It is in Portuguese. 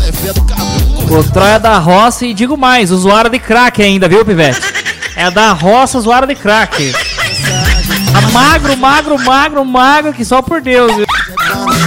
O Troia da roça e digo mais, usuário de crack ainda, viu, Pivete? É da roça, usuário de crack. Tá magro, que só por Deus, viu?